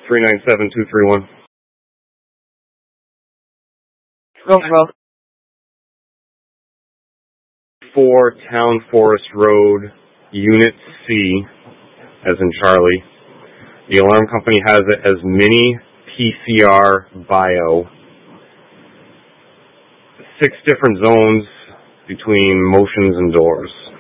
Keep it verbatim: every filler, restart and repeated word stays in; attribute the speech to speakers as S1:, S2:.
S1: three nine seven two three one.
S2: Go, bro.
S1: four Town Forest Road, Unit C, as in Charlie. The alarm company has it as Mini P C R Bio. Six different zones between motions and doors.